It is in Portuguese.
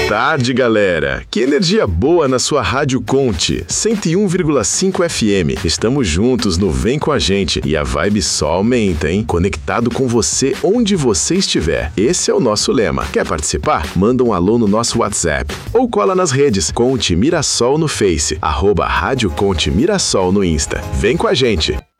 Tarde, galera! Que energia boa na sua Rádio Conte, 101,5 FM. Estamos juntos no Vem Com a Gente e a vibe só aumenta, hein? Conectado com você onde você estiver. Esse é o nosso lema. Quer participar? Manda um alô no nosso WhatsApp ou cola nas redes Conte Mirassol no Face, @Rádio Conte Mirassol no Insta. Vem com a gente!